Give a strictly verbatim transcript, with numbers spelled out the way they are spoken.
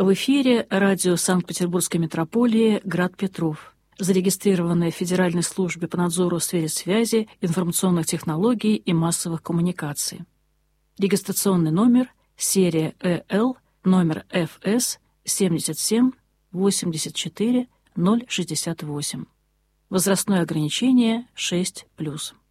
В эфире радио Санкт-Петербургской метрополии «Град Петров», зарегистрированное в Федеральной службе по надзору в сфере связи, информационных технологий и массовых коммуникаций. Регистрационный номер серия ЭЛ, номер эф эс семьдесят семь восемьдесят четыре ноль шестьдесят восемь. Возрастное ограничение шесть плюс.